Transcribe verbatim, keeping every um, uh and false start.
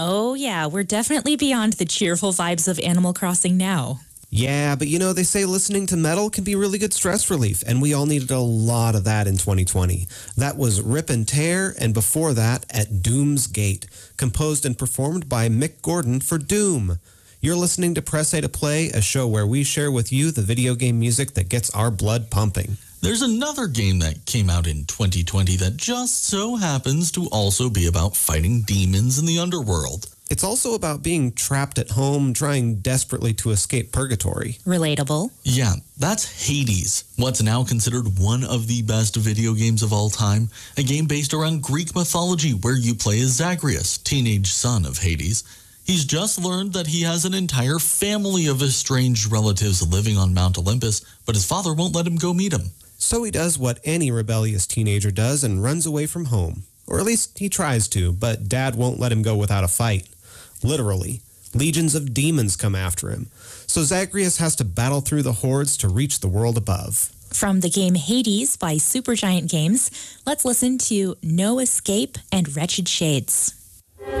Oh, yeah, we're definitely beyond the cheerful vibes of Animal Crossing now. Yeah, but you know, they say listening to metal can be really good stress relief, and we all needed a lot of that in twenty twenty. That was Rip and Tear, and before that, At Doom's Gate, composed and performed by Mick Gordon for Doom. You're listening to Press A to Play, a show where we share with you the video game music that gets our blood pumping. There's another game that came out in twenty twenty that just so happens to also be about fighting demons in the underworld. It's also about being trapped at home, trying desperately to escape purgatory. Relatable. Yeah, that's Hades, what's now considered one of the best video games of all time. A game based around Greek mythology where you play as Zagreus, teenage son of Hades. He's just learned that he has an entire family of estranged relatives living on Mount Olympus, but his father won't let him go meet him. So he does what any rebellious teenager does and runs away from home. Or at least he tries to, but Dad won't let him go without a fight. Literally, legions of demons come after him. So Zagreus has to battle through the hordes to reach the world above. From the game Hades by Supergiant Games, let's listen to No Escape and Wretched Shades.